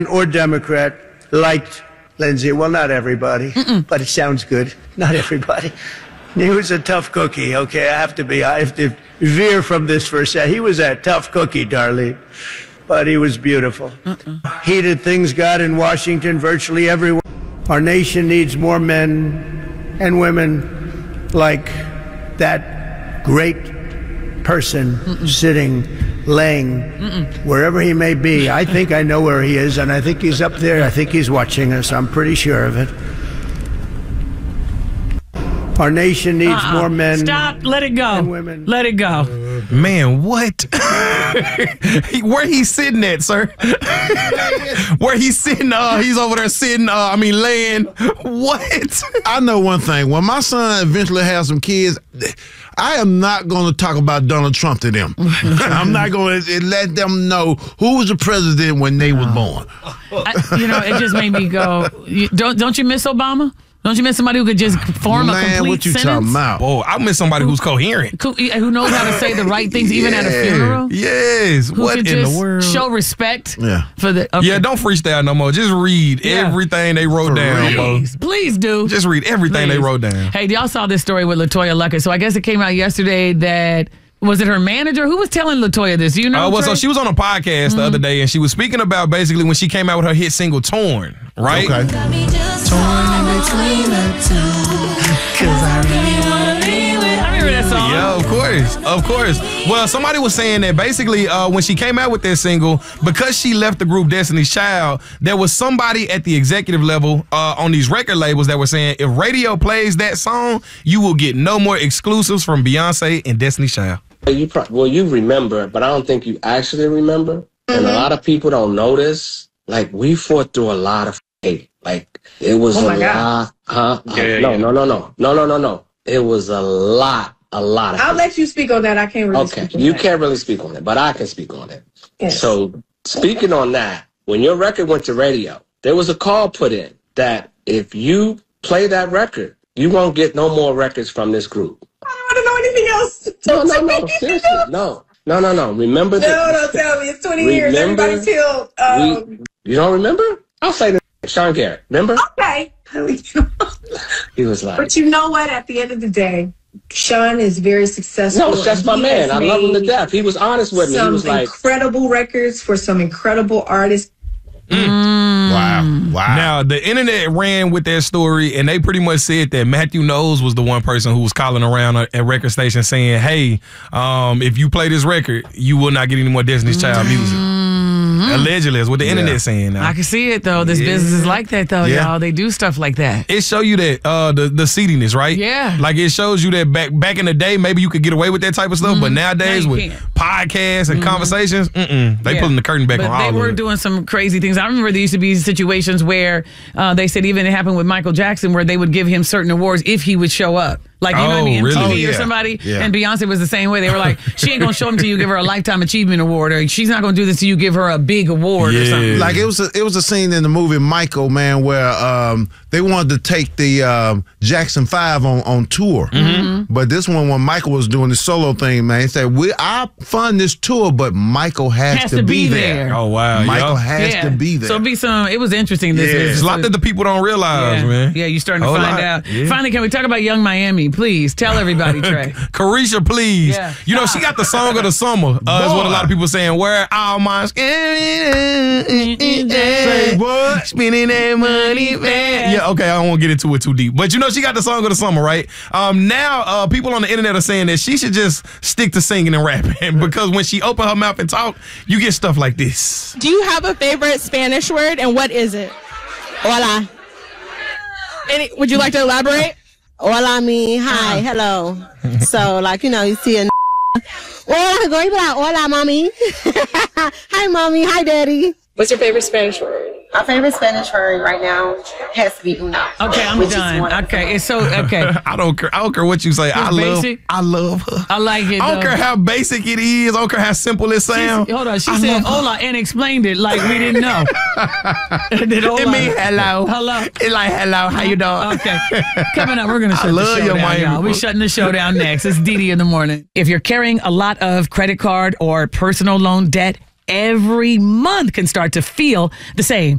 or Democrat liked Lindsey. Well, not everybody, but it sounds good. Not everybody. He was a tough cookie, okay? I have to veer from this for a second. He was a tough cookie, Darlene, but he was beautiful. He did things got in Washington virtually everywhere. Our nation needs more men and women like that great person sitting, laying, wherever he may be. I think I know where he is, and I think he's up there. I think he's watching us. I'm pretty sure of it. Our nation needs more men. Stop. Let it go. And women. Let it go. Man, what? Where he sitting at, sir? Where he sitting? He's over there sitting. Laying. What? I know one thing. When my son eventually has some kids, I am not going to talk about Donald Trump to them. I'm not going to let them know who was the president when they was born. It just made me go. Don't you miss Obama? Don't you miss somebody who could just form a complete what you sentence? talking about? Oh, I miss somebody who's coherent. Who knows how to say the right things even at a funeral? Yes. Who What can in just the world? show respect Yeah. for the... Okay. Yeah, don't freestyle no more. Just read everything they wrote down, bro. Please do. Just read everything they wrote down. Hey, y'all saw this story with LaToya Luckett. So I guess it came out yesterday that... Was it her manager? Who was telling LaToya this? You know? So she was on a podcast the other day, and she was speaking about basically when she came out with her hit single "Torn," right? Okay. Torn in between the two, 'cause I really wanna be with I remember that song. Yeah, of course. Well, somebody was saying that basically when she came out with that single, because she left the group Destiny's Child, there was somebody at the executive level on these record labels that were saying if radio plays that song, you will get no more exclusives from Beyonce and Destiny's Child. You remember, but I don't think you actually remember. And a lot of people don't know this. Like, we fought through a lot of hate. Like, it was a lot. No. It was a lot of I'll hate. let you speak on that. I can't really speak on you that. can't really speak on it, but I can speak on it. Yes. So, speaking on that, when your record went to radio, there was a call put in that if you play that record, you won't get no more records from this group. I don't want to know anything else. No, seriously, no. Remember that? No, don't tell me. It's 20 years. Everybody till... You don't remember? I'll say the Sean Garrett. Remember? Okay. He was like... But you know what? At the end of the day, Sean is very successful. No, that's my man. I love him to death. He was honest with me. He was like... incredible records for some incredible artists. Wow. Now, the internet ran with that story, and they pretty much said that Matthew Knowles was the one person who was calling around at record stations saying, hey, if you play this record, you will not get any more Destiny's Child music. Allegedly, is what the internet saying now. I can see it, though. This business is like that, though, y'all. They do stuff like that. It show you that the seediness, right? Yeah. Like, it shows you that back in the day, maybe you could get away with that type of stuff, but nowadays Now with you can't. podcasts and conversations, they pulling the curtain back but on all of it. they were doing some crazy things. I remember there used to be situations where they said even it happened with Michael Jackson where they would give him certain awards if he would show up. Like, you know what I mean? really? MTV or somebody. Yeah. And Beyonce was the same way. They were like, she ain't going to show him till you give her a Lifetime Achievement Award, or she's not going to do this till you give her a big award or something. Like, it was a scene in the movie Michael, man, where they wanted to take the Jackson 5 on tour. But this one, when Michael was doing the solo thing, man, he said, I fund this tour, but Michael has to be there. Oh, wow. Michael has to be there. So it was interesting. There's a lot that the people don't realize, man. Yeah, you're starting to find out. Yeah. Finally, can we talk about Young Miami? Please tell everybody, Trey. Carisha, please. Yeah. You know, she got the song of the summer. Is what a lot of people saying. Where all my Say what? Spending that money, man. Yeah, okay, I don't want to get into it too deep. But you know, she got the song of the summer, right? Now, people on the internet are saying that she should just stick to singing and rapping because when she open her mouth and talk, you get stuff like this. Do you have a favorite Spanish word, and what is it? Hola. Would you like to elaborate? Hola, me. Hi, hello. So, like, you see a hola, go like, hola, mommy. Hi, mommy. Hi, daddy. What's your favorite Spanish word? Our favorite Spanish word right now has to be una. Okay, I'm done. Okay, it's so okay. I don't care what you say. I love her. I like it. I don't care how basic it is. I don't care how simple it sounds. Hold on. She said hola and explained it like we didn't know. It mean hello. Hello. It's like hello. How you doing? Okay. Coming up, we're gonna shut the show down, y'all. We're shutting the show down next. It's Dee Dee in the morning. If you're carrying a lot of credit card or personal loan debt, every month can start to feel the same.